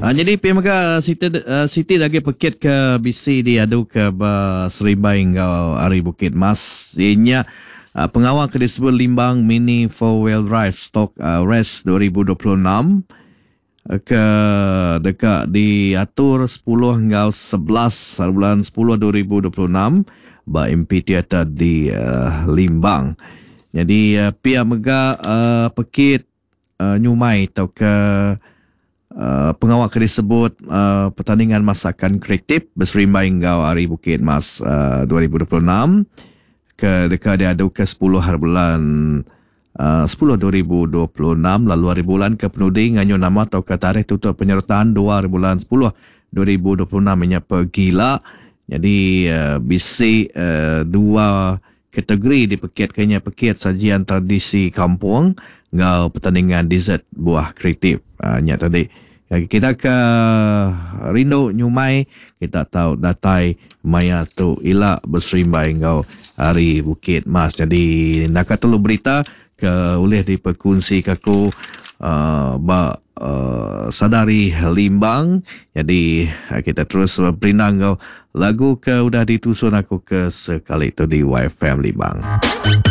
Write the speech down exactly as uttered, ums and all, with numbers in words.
Uh, jadi pihak Siti uh, Siti lagi pekit ke B C di adu ke uh, Serimbai ngau Ari Bukit Mas. Ianya uh, pengawal ke disebut Limbang Mini four wheel drive stock uh, race dua ribu dua puluh enam ke dekat diatur sepuluh hingga sebelas bulan sepuluh dua ribu dua puluh enam ba amphitheater di uh, Limbang. Jadi uh, pihak mega uh, pekit uh, nyumai atau ke uh, pengawal ke disebut uh, pertandingan masakan kreatif berserimbai hingga Hari Bukit Mas uh, dua ribu dua puluh enam ke dekat diadu ke sepuluh hari bulan Uh, sepuluh dua ribu dua puluh enam lalu hari bulan ke penudi nganyo nama atau ke tarikh tutup penyertaan dua hari bulan sepuluh dua ribu dua puluh enam nya pergila. Jadi uh, B C uh, dua kategori dipekitkannya pekit sajian tradisi kampung ngau pertandingan dessert buah kreatif uh, nya tadi. Kita ke rindu nyumai kita tahu datai maya tu ila berserimbai ngau Hari Bukit Mas. Jadi nak telu berita ke boleh diperkongsi kaku uh, ba uh, sadari Limbang. Jadi kita terus berinang kau lagu ke udah ditusun aku ke sekali tu di Y F M Limbang.